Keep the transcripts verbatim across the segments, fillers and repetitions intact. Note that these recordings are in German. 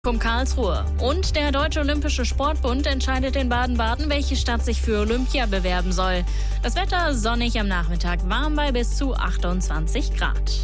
Um Karlsruhe. Und der Deutsche Olympische Sportbund entscheidet in Baden-Baden, welche Stadt sich für Olympia bewerben soll. Das Wetter sonnig am Nachmittag, warm bei bis zu achtundzwanzig Grad.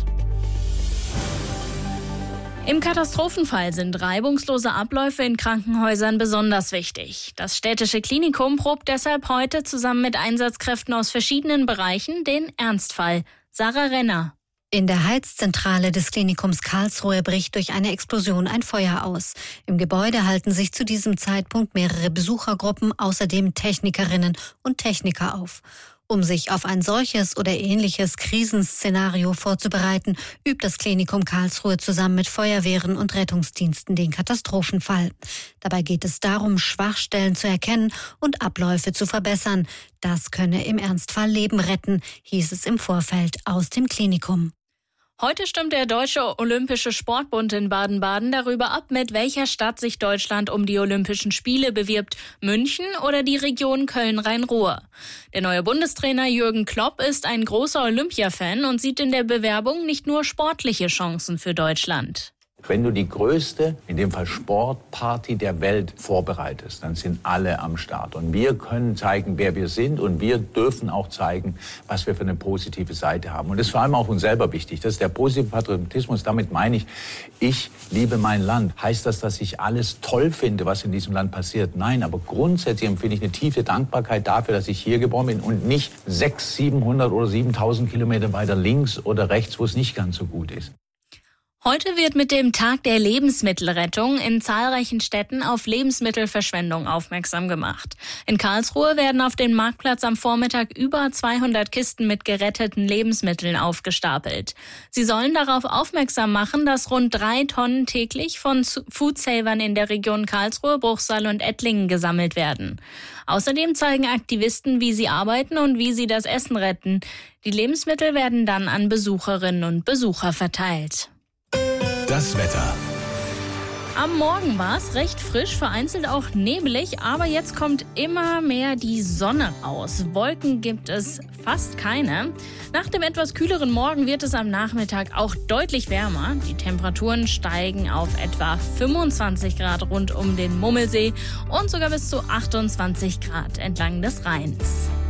Im Katastrophenfall sind reibungslose Abläufe in Krankenhäusern besonders wichtig. Das städtische Klinikum probt deshalb heute zusammen mit Einsatzkräften aus verschiedenen Bereichen den Ernstfall. Sarah Renner. In der Heizzentrale des Klinikums Karlsruhe bricht durch eine Explosion ein Feuer aus. Im Gebäude halten sich zu diesem Zeitpunkt mehrere Besuchergruppen, außerdem Technikerinnen und Techniker auf. Um sich auf ein solches oder ähnliches Krisenszenario vorzubereiten, übt das Klinikum Karlsruhe zusammen mit Feuerwehren und Rettungsdiensten den Katastrophenfall. Dabei geht es darum, Schwachstellen zu erkennen und Abläufe zu verbessern. Das könne im Ernstfall Leben retten, hieß es im Vorfeld aus dem Klinikum. Heute stimmt der Deutsche Olympische Sportbund in Baden-Baden darüber ab, mit welcher Stadt sich Deutschland um die Olympischen Spiele bewirbt, München oder die Region Köln-Rhein-Ruhr. Der neue Bundestrainer Jürgen Klopp ist ein großer Olympia-Fan und sieht in der Bewerbung nicht nur sportliche Chancen für Deutschland. Wenn du die größte, in dem Fall Sportparty der Welt vorbereitest, dann sind alle am Start. Und wir können zeigen, wer wir sind, und wir dürfen auch zeigen, was wir für eine positive Seite haben. Und das ist vor allem auch uns selber wichtig. Das ist der positive Patriotismus. Damit meine ich, ich liebe mein Land. Heißt das, dass ich alles toll finde, was in diesem Land passiert? Nein, aber grundsätzlich empfinde ich eine tiefe Dankbarkeit dafür, dass ich hier geboren bin und nicht sechshundert, siebenhundert oder siebentausend Kilometer weiter links oder rechts, wo es nicht ganz so gut ist. Heute wird mit dem Tag der Lebensmittelrettung in zahlreichen Städten auf Lebensmittelverschwendung aufmerksam gemacht. In Karlsruhe werden auf dem Marktplatz am Vormittag über zweihundert Kisten mit geretteten Lebensmitteln aufgestapelt. Sie sollen darauf aufmerksam machen, dass rund drei Tonnen täglich von Foodsavern in der Region Karlsruhe, Bruchsal und Ettlingen gesammelt werden. Außerdem zeigen Aktivisten, wie sie arbeiten und wie sie das Essen retten. Die Lebensmittel werden dann an Besucherinnen und Besucher verteilt. Das Wetter. Am Morgen war es recht frisch, vereinzelt auch nebelig, aber jetzt kommt immer mehr die Sonne raus. Wolken gibt es fast keine. Nach dem etwas kühleren Morgen wird es am Nachmittag auch deutlich wärmer. Die Temperaturen steigen auf etwa fünfundzwanzig Grad rund um den Mummelsee und sogar bis zu achtundzwanzig Grad entlang des Rheins.